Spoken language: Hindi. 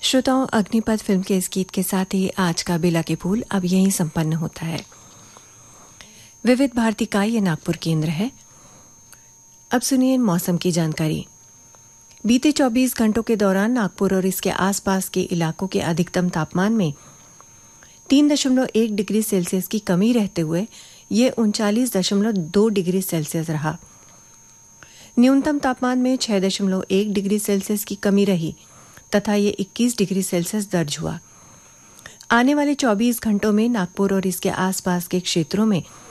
श्रोताओं, अग्निपथ फिल्म के इस गीत के साथ ही आज का बेला के फूल अब यहीं संपन्न होता है। विविध भारती का ये नागपुर केंद्र है। अब सुनिए मौसम की जानकारी। बीते 24 घंटों के दौरान नागपुर और इसके आसपास के इलाकों के अधिकतम तापमान में 3.1 डिग्री सेल्सियस की कमी रहते हुए ये 39.2 डिग्री सेल्सियस रहा। न्यूनतम तापमान में 6.1 डिग्री सेल्सियस की कमी रही तथा ये 21 डिग्री सेल्सियस दर्ज हुआ। आने वाले 24 घंटों में नागपुर और इसके आसपास के क्षेत्रों में